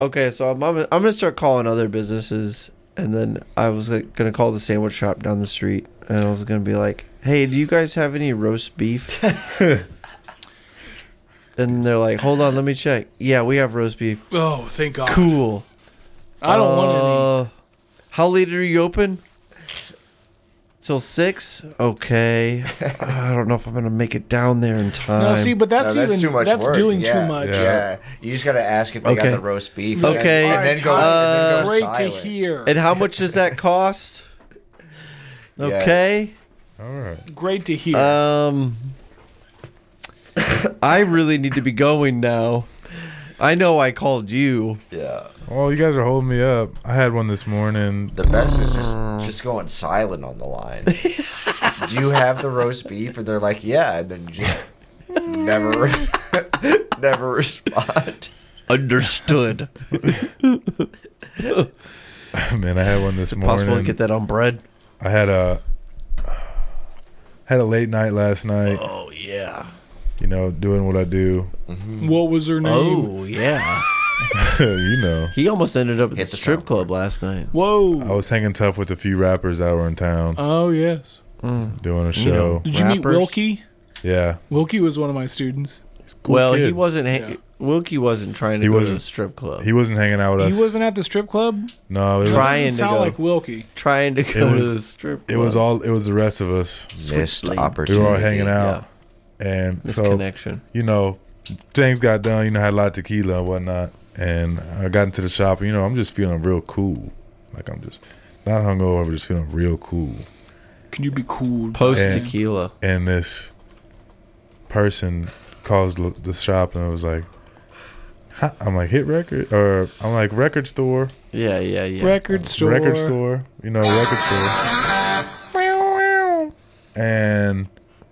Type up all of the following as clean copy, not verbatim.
Okay, so I'm gonna start calling other businesses, and then I was gonna call the sandwich shop down the street, and I was gonna be like, "Hey, do you guys have any roast beef?" And they're like, "Hold on, let me check." Yeah, we have roast beef. Oh, thank God. Cool. I don't want any. How late are you open? Till 6? Okay. I don't know if I'm gonna make it down there in time. No, see, but that's too much that's work. doing Yeah. too much. Yeah. You just got to ask if they got Okay. the roast beef. Okay. And then go, Great silent. to hear. And how much does that cost? Yeah. Okay. All right. Great to hear. I really need to be going now. I know I called you. Yeah. Oh, you guys are holding me up. I had one this morning. The best is just going silent on the line. Do you have the roast beef? And they're like, yeah. And then you just never respond. Understood. Man, I had one this morning. Possible to get that on bread? I had a late night last night. Oh, yeah. You know, doing what I do. What was her name? Oh, yeah. You know. He almost ended up at Hit the the strip club last night. Whoa. I was hanging tough with a few rappers that were in town Oh, yes. doing a show. Did you meet Rappers? Wilkie? Yeah. Wilkie was one of my students. He's a cool Well, kid. he wasn't. Yeah. Wilkie wasn't trying to He go to wasn't- the strip club. He wasn't hanging out with us. He wasn't at the strip club? No, it was, Trying Doesn't to sound go. like Wilkie. Trying to go was- to the strip club. it was the rest of us. Missed lane. We opportunity. were all hanging out. And so, Misconnection. you know, things got done. You know, I had a lot of tequila and whatnot. And I got into the shop. And, you know, I'm just feeling real cool. Like I'm just not hungover, but just feeling real cool. Can you be cool? Post man? tequila. And this person calls the shop and I was like, I'm like, hit record? Or I'm like, record store. Yeah. Record store. Record store. You know, record store. And,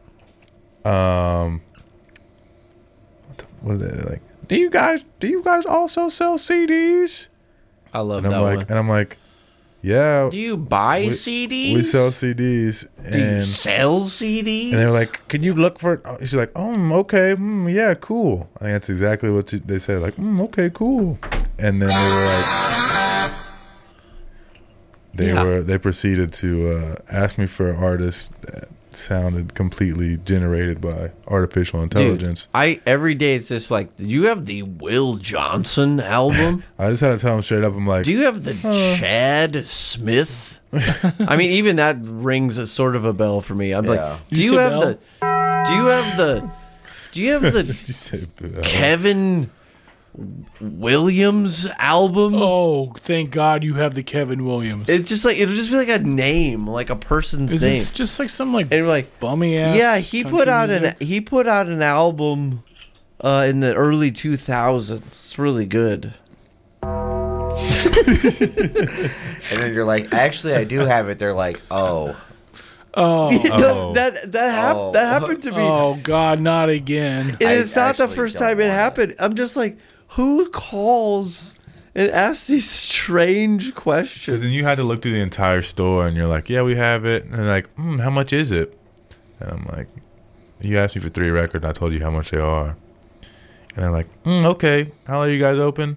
what is that? Like, do you guys also sell CDs? I love And that I'm like, one. and I'm like, yeah, Do you buy we- CDs? we sell CDs. Do you And sell CDs? and they're like, can you look for it? She's like, okay, yeah, cool. I think that's exactly what they said. Like, okay, cool. And then they were like, they proceeded to ask me for an artist that sounded completely generated by artificial intelligence. Dude, every day it's just like, do you have the Will Johnson album? I just had to tell him straight up. I'm like, Do you have the Chad Smith? I mean, even that rings a sort of a bell for me. I'm Yeah. like, You said bell? do you have the you said, Kevin Williams album? Oh, thank God you have the Kevin Williams. It's just like it'll just be like a name, like a person's Is name. this just like some like And we're like, bummy ass? yeah, he country put out music? an album in the early 2000s. It's really good. And then you're like, actually, I do have it. They're like, oh. Oh, No, that happened to me. oh God, not again. And I it's not the actually first don't time it want happened. I'm just like, who calls and asks these strange Because questions? then you had to look through the entire store, and you're like, yeah, we have it. And they're like, how much is it? And I'm like, you asked me for 3 records, and I told you how much they are. And they're like, okay. How are you guys open?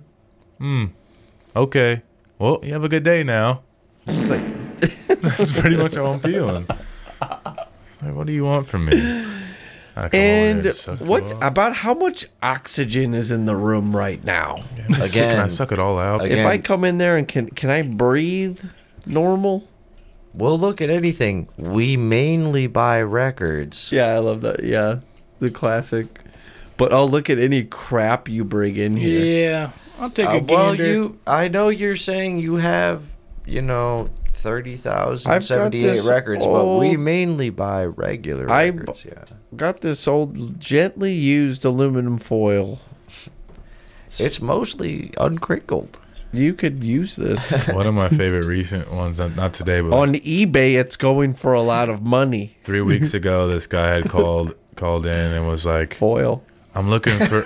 Okay. Well, you have a good day now. It's like, That's pretty much how I'm feeling. It's like, what do you want from me? I come over and here to suck it what all. about how much oxygen is in the room right now? Can I Again. suck it all out? Again. If I come in there and can I breathe normal? We'll look at anything. We mainly buy records. Yeah, I love that. Yeah, the classic. But I'll look at any crap you bring in here. Yeah, I'll take a Well, gander. I know you're saying you have, 30,000, I've got 78 this records, but we old- mainly buy regular I records. Yeah. Got this old gently used aluminum foil. It's mostly uncrinkled. You could use this. One of my favorite recent ones, not today, but On eBay, it's going for a lot of money. 3 weeks ago, this guy had called in and was like, Foil. I'm looking for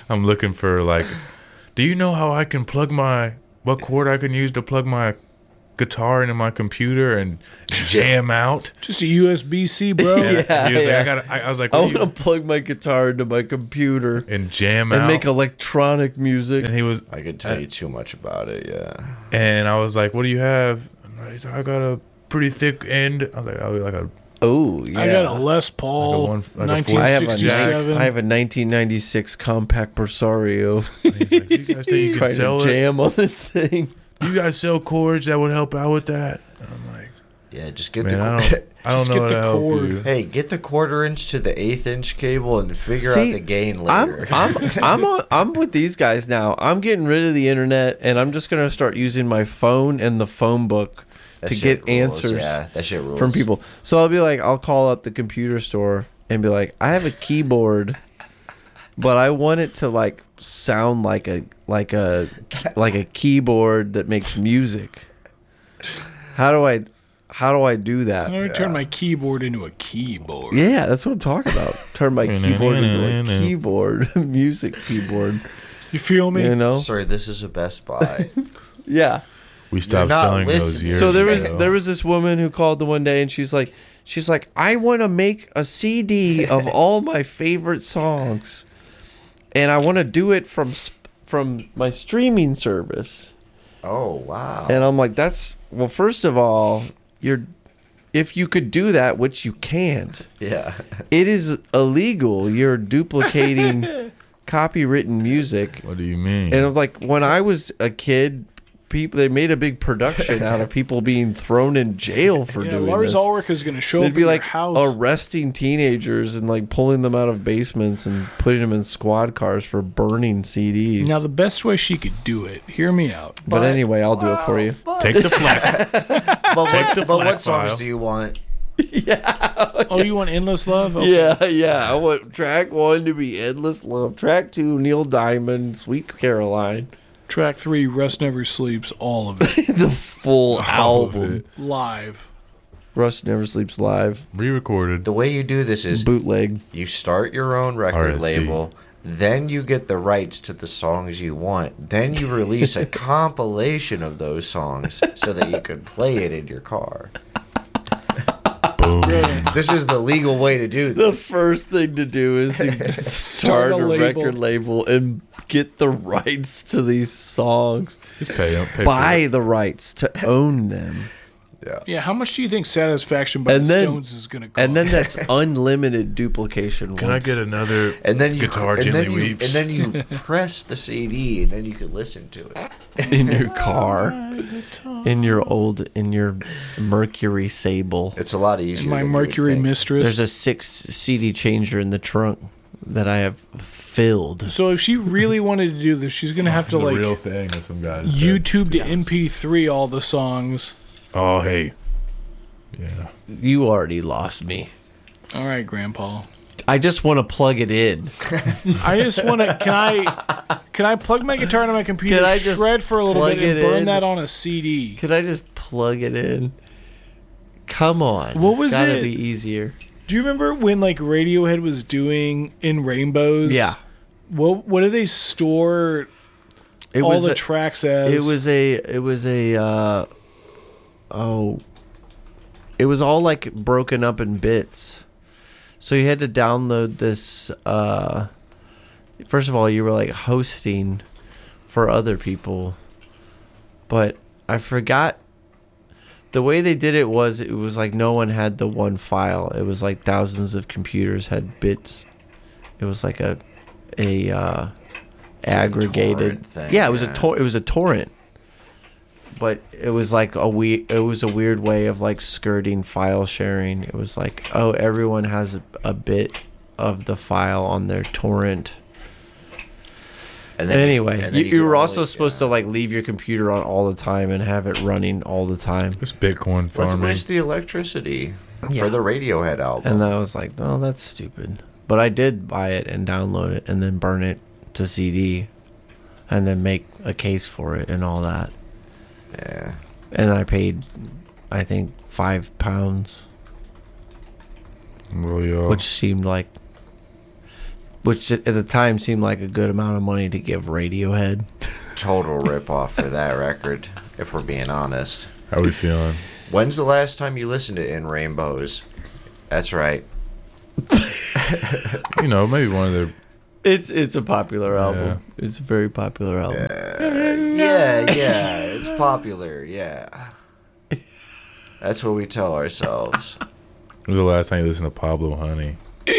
like, do you know how I can what cord I can use to plug my guitar into my computer and jam out. Just a USB-C, bro. Yeah, He was yeah. like, I was like, I what want to plug my guitar into my computer and jam and out. make electronic music. And he was, I could tell you too much about it. Yeah. and I was like, what do you have? And he's like, I got a pretty thick end. I was like, like a Oh, yeah. I got a Les Paul, Like a I have a 1967. I have a 1996 compact Presario. And he's like, you guys think you can Trying sell to it? jam on this thing. You guys sell cords that would help out with that? And I'm like, Yeah, just get man, the. I don't Just know get how the to help cord. you. Hey, get the 1/4 inch to the 1/8 inch cable and figure See, out the gain later. I'm with these guys now. I'm getting rid of the internet, and I'm just gonna start using my phone and the phone book That to shit get rules. answers Yeah, that shit rules. from people. So I'll be like, I'll call up the computer store and be like, I have a keyboard, but I want it to like sound like a keyboard that makes music. How do I do that? I'm gonna turn my keyboard into a keyboard. Yeah, that's what I'm talking about. Turn my keyboard into a keyboard, music keyboard. You feel me? You know? Sir, this is a Best Buy. Yeah. We stopped not selling those listening. years So ago. there was this woman who called the one day, and she's like, I want to make a CD of all my favorite songs, and I want to do it from my streaming service. Oh, wow. And I'm like, well, first of all, if you could do that, which you can't, Yeah. it is illegal. You're duplicating copywritten music. What do you mean? And it was like, when I was a kid, they made a big production out of people being thrown in jail for Yeah, doing Lars this. Ulrich is gonna show They'd up be at like your house. arresting teenagers and like pulling them out of basements and putting them in squad cars for burning CDs. Now the best way she could do it. Hear me out. but anyway, I'll do it for you. Take the flag. But flat what songs file. do you want? Oh, you want Endless Love? Okay. Yeah. I want track 1 to be Endless Love. Track 2, Neil Diamond, Sweet Caroline. Track 3, Rust Never Sleeps, all of it. The full All of album. it. Live. Rust Never Sleeps Live. Re-recorded. The way you do this is Bootleg. you start your own record RSD. label, then you get the rights to the songs you want, then you release a compilation of those songs so that you can play it in your car. Boom. This is the legal way to do The this. first thing to do is to start a a label. record label and get the rights to these songs. Just pay them. Pay Buy for the rights to own them. Yeah. Yeah, how much do you think Satisfaction by And the then- Stones is going to cost? And then that's unlimited duplication. Can I get another And then you guitar and gently then you, weeps? and then you press the CD and then you can listen to it. in your car, in your Mercury Sable? It's a lot easier. my than you would Mercury think. Mistress. There's a 6 CD changer in the trunk that I have filled. So if she really wanted to do this, she's going to have to It's a like real thing with some guys. YouTube to MP3 all the songs. Oh, hey. Yeah. You already lost me. All right, Grandpa. I just want to plug it in. I just want to. Can I plug my guitar into my computer, Can I just shred for a little plug bit, and it burn in? that on a CD? Could I just plug it in? Come on. What It's was gotta it? be easier. Do you remember when like Radiohead was doing In Rainbows? Yeah. What do they store It all was the a- tracks as? It was all like broken up in bits. So you had to download this. First of all, you were like hosting for other people, but I forgot. The way they did it was like no one had the one file. It was like thousands of computers had bits. It was like a aggregated torrent thing, yeah, it was yeah. it was a torrent. But it was like a weird way of like skirting file sharing. It was like, oh, everyone has a bit of the file on their torrent. And Anyway, and you could were only- also supposed to like leave your computer on all the time and have it running all the time. It's Bitcoin Let's farming. waste the electricity Yeah. for the Radiohead album. And I was like, no, that's stupid. But I did buy it and download it and then burn it to CD and then make a case for it and all that. Yeah. And I paid, I think, £5, Well, yo. which seemed like, which at the time seemed like a good amount of money to give Radiohead. Total ripoff for that record, if we're being honest. How we feeling? When's the last time you listened to In Rainbows? That's right. You know, maybe one of their. It's a popular album. It's a very popular album. Yeah, it's popular, yeah. That's what we tell ourselves. When was the last time you listened to Pablo Honey?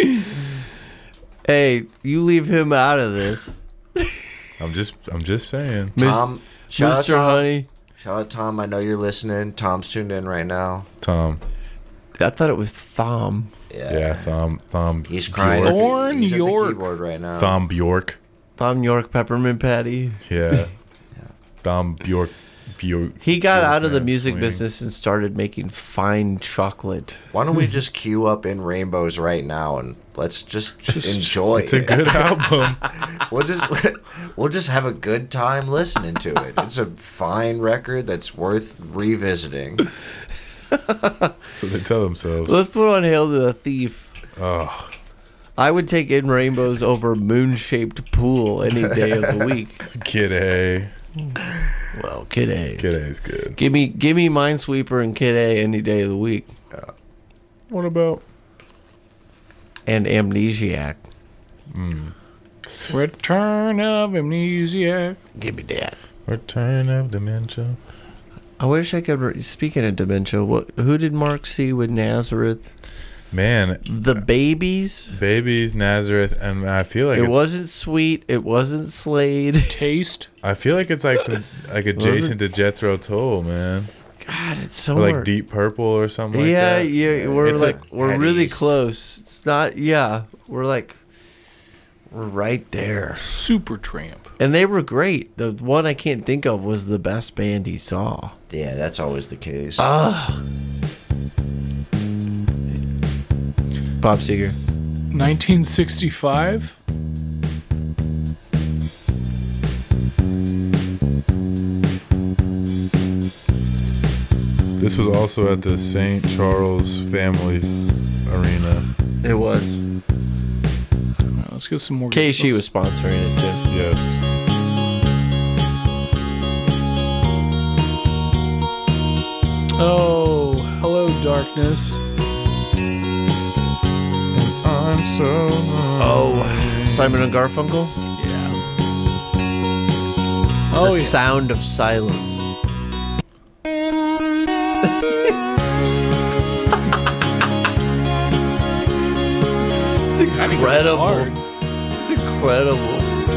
Hey, you leave him out of this. I'm just saying. Tom, shout out Mr. Tom. Honey. Shout out Tom. I know you're listening. Tom's tuned in right now. Tom. I thought it was Thom. Yeah, Thom. He's crying. Thorn He's at the York. keyboard right now. Thom Bjork. Thom York Peppermint Patty. Yeah. Thom Bjork. He got out of the man, music swing. business and started making fine chocolate. Why don't we just queue up In Rainbows right now and let's just enjoy It's a it. good album. We'll just have a good time listening to it. It's a fine record that's worth revisiting. So they tell themselves. Let's put on Hail to the Thief. Oh, I would take In Rainbows over Moon-Shaped Pool any day of the week. Kid A. Well, Kid A. Kid A is good. Give me Minesweeper and Kid A any day of the week. What about? And Amnesiac. Return of Amnesiac. Give me that. Return of Dementia. I wish I could. Speaking of dementia, who did Mark see with Nazareth? Man, The Babies. Babies, Nazareth, and I feel like It it's, wasn't Sweet. It wasn't Slade. Taste. I feel like it's like some like adjacent to Jethro Tull, man. God, it's so Or like hard. Deep Purple or something like Yeah, that. yeah. We're It's we're Head really East. close. It's not. Yeah, we're right there. Super Tramp. And they were great. The one I can't think of was the best band he saw. Yeah, that's always the case. Bob Seger. 1965. This was also at the St. Charles Family Arena. It was. All right, let's get some more. KSHE was sponsoring it too. Yes. Oh, hello, darkness. I'm so. Oh, Simon and Garfunkel. Yeah. The Oh, yeah. Sound of Silence. It's incredible. hard. It's incredible.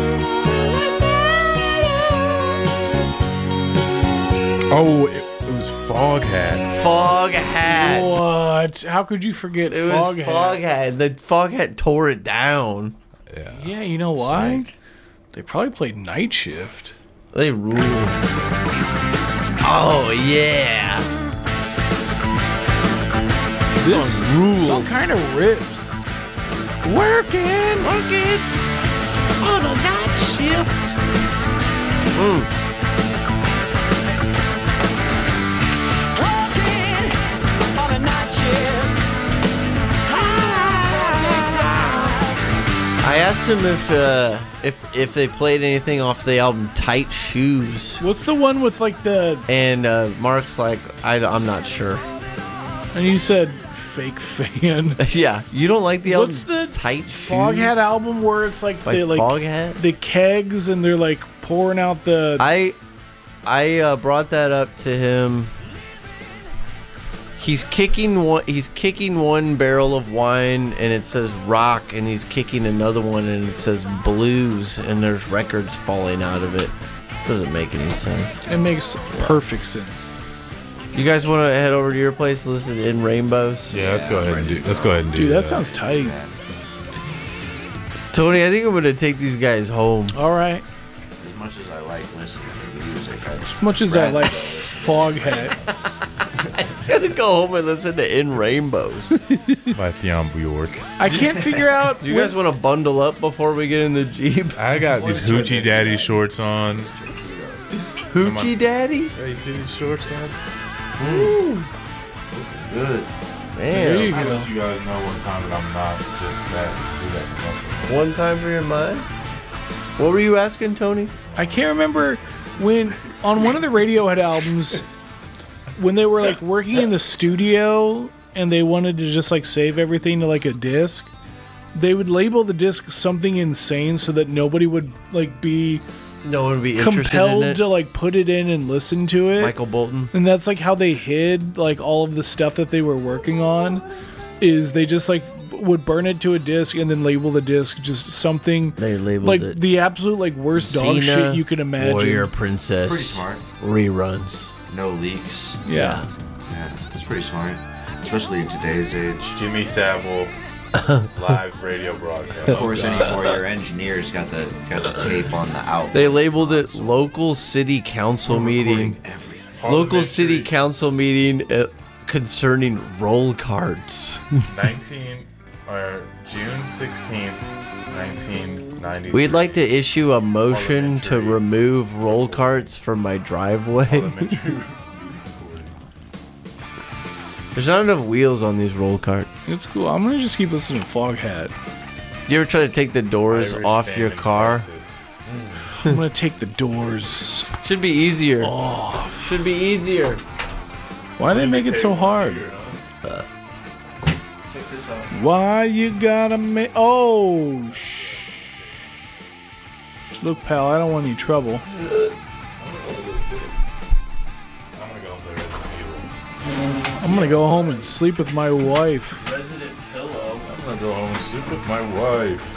Oh, it was Foghat. Foghat. What? How could you forget It was Foghat? Foghat. The Foghat tore it down. Yeah, you know why? They probably played Night Shift. They rule. Oh yeah. This song rules. song kind of rips. Working. On a night shift. I asked him if they played anything off the album Tight Shoes, What's the one with like the? and Mark's like, I'm not sure. And you said fake fan. Yeah, you don't like the album What's the Tight Shoes? Foghat album where it's like Like they like Foghat? the kegs and they're like pouring out the. I brought that up to him. He's kicking one barrel of wine and it says rock, and he's kicking another one and it says blues, and there's records falling out of it. Doesn't make any sense. It makes perfect sense. You guys want to head over to your place to listen to In Rainbows? Yeah, let's go ahead and do. Let's go ahead and do Dude, that that. sounds tight. Tony, I think I'm gonna take these guys home. All right. As much as I like listening to the music, As much as I like Foghat. I'm just gonna go home and listen to In Rainbows. by Thom Bjork. I can't figure out. Do you guys want to bundle up before we get in the Jeep? I got these Hoochie Daddy shorts on. Hoochie Daddy? Hey, you see these shorts, Dad? good. There you Man. go. let you guys know one time that I'm not just fat. We got some muscle. One time for your mind? What were you asking, Tony? I can't remember when on one of the Radiohead albums when they were like working in the studio and they wanted to just like save everything to like a disc, they would label the disc something insane so that nobody would like be No one would be interested in compelled it. to like put it in and listen to it. Michael Bolton. And that's like how they hid like all of the stuff that they were working on, is they just like would burn it to a disc and then label the disc just something They labeled like it the absolute like worst dog Xena, shit you could imagine. Warrior Princess. Pretty smart. Reruns. No leaks. Yeah. Yeah, that's pretty smart. Especially in today's age. Jimmy Savile live radio broadcast. Of course, anymore your engineers got the tape on the out. They labeled it local city council meeting. Local city council meeting concerning roll carts. June 16th, 1990. We'd like to issue a motion to Parliamentary. remove roll carts from my driveway. There's not enough wheels on these roll carts. It's cool. I'm gonna just keep listening to Foghat. You ever try to take the doors Irish off band your in car? crisis. I'm gonna take the doors Should be easier. off. Should be easier. Why they make it so hard? Check this out. Why you gotta make? Oh, look, pal, I don't want any trouble. I'm gonna go play Resident Evil. I'm gonna go home and sleep with my wife. Resident pillow. I'm gonna go home and sleep with my wife.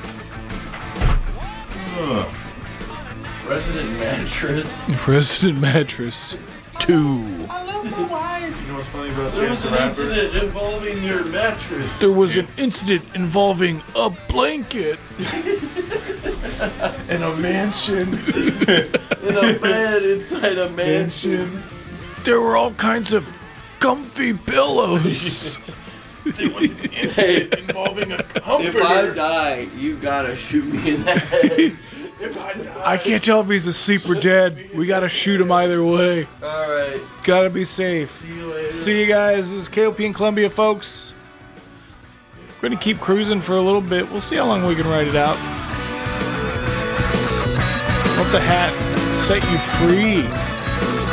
Resident mattress. Resident Mattress 2. You know what's funny about There was Chance the an Rapper? incident involving your mattress. There was an incident involving a blanket. In a mansion. In a bed inside a mansion. There were all kinds of comfy pillows. There was an incident involving a If I comforter. die, you gotta shoot me in the head. If I die. I can't tell if he's asleep or dead. We gotta shoot him either way. Alright. Gotta be safe. See you later. See you guys. This is KOP in Columbia, folks. We're gonna keep cruising for a little bit. We'll see how long we can ride it out. Hope the hat set you free.